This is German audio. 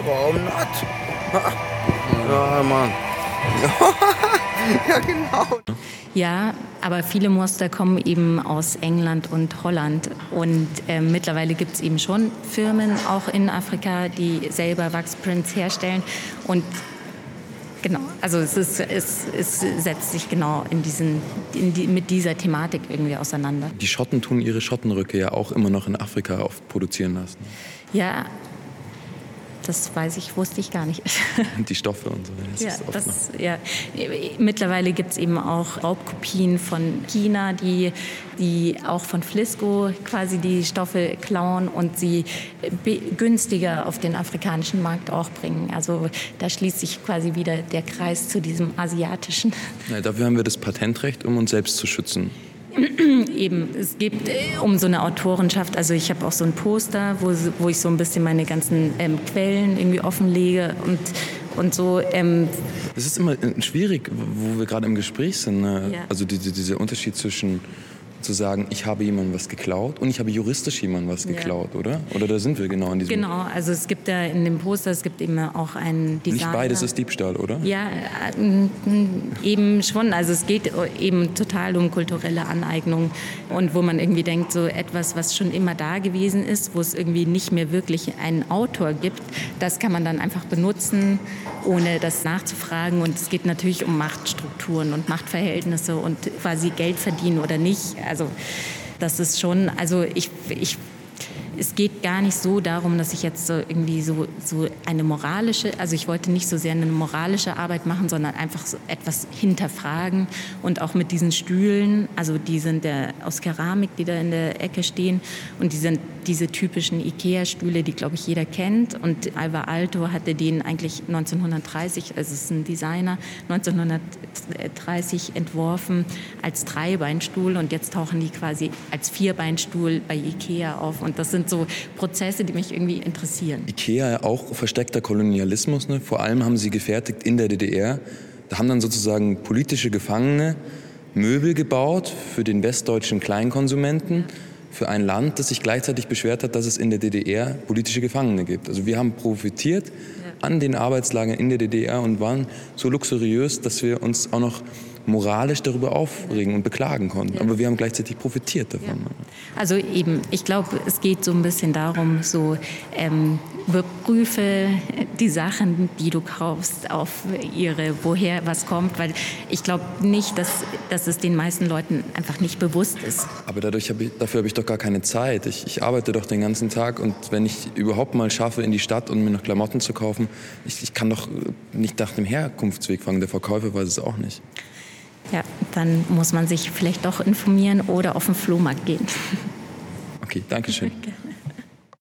warum not? Ja, Mann. Ja, genau. Ja, aber viele Muster kommen eben aus England und Holland. Und mittlerweile gibt es eben schon Firmen, auch in Afrika, die selber Wachsprints herstellen. Und genau, also es setzt sich genau mit dieser Thematik irgendwie auseinander. Die Schotten tun ihre Schottenröcke ja auch immer noch in Afrika produzieren lassen. Ja, das wusste ich gar nicht. Die Stoffe und so. Ja. Mittlerweile gibt es eben auch Raubkopien von China, die auch von Flisco quasi die Stoffe klauen und sie günstiger auf den afrikanischen Markt auch bringen. Also da schließt sich quasi wieder der Kreis zu diesem asiatischen. Ja, dafür haben wir das Patentrecht, um uns selbst zu schützen. Eben, es geht um so eine Autorenschaft. Also ich habe auch so ein Poster, wo ich so ein bisschen meine ganzen Quellen irgendwie offenlege und so. Es ist immer schwierig, wo wir gerade im Gespräch sind. Ne? Ja. Also dieser Unterschied zwischen zu sagen, ich habe jemandem was geklaut und ich habe juristisch jemandem was geklaut, oder? Oder da sind wir genau in diesem... Genau, also es gibt da in dem Poster, es gibt eben auch einen Designer. Nicht beides ist Diebstahl, oder? Ja, eben schon. Also es geht eben total um kulturelle Aneignung und wo man irgendwie denkt, so etwas, was schon immer da gewesen ist, wo es irgendwie nicht mehr wirklich einen Autor gibt, das kann man dann einfach benutzen, ohne das nachzufragen. Und es geht natürlich um Machtstrukturen und Machtverhältnisse und quasi Geld verdienen oder nicht. Also das ist schon, es geht gar nicht so darum, dass ich jetzt so irgendwie so eine moralische, also ich wollte nicht so sehr eine moralische Arbeit machen, sondern einfach so etwas hinterfragen und auch mit diesen Stühlen, also die sind aus Keramik, die da in der Ecke stehen und die sind diese typischen Ikea-Stühle, die, glaube ich, jeder kennt und Alvar Aalto hatte den eigentlich 1930, also es ist ein Designer, 1930 entworfen als Dreibeinstuhl und jetzt tauchen die quasi als Vierbeinstuhl bei Ikea auf und das sind so Prozesse, die mich irgendwie interessieren. Ikea, auch versteckter Kolonialismus, ne? Vor allem haben sie gefertigt in der DDR. Da haben dann sozusagen politische Gefangene Möbel gebaut für den westdeutschen Kleinkonsumenten, für ein Land, das sich gleichzeitig beschwert hat, dass es in der DDR politische Gefangene gibt. Also wir haben profitiert an den Arbeitslagern in der DDR und waren so luxuriös, dass wir uns auch noch moralisch darüber aufregen und beklagen konnten. Aber wir haben gleichzeitig profitiert davon. Ja. Also eben, ich glaube, es geht so ein bisschen darum, so überprüfe die Sachen, die du kaufst, auf woher was kommt, weil ich glaube nicht, dass es den meisten Leuten einfach nicht bewusst ist. Aber dafür habe ich doch gar keine Zeit. Ich arbeite doch den ganzen Tag und wenn ich überhaupt mal schaffe, in die Stadt und mir noch Klamotten zu kaufen, ich kann doch nicht nach dem Herkunftsweg fragen. Der Verkäufer weiß es auch nicht. Ja, dann muss man sich vielleicht doch informieren oder auf den Flohmarkt gehen. Okay, danke schön. Gerne.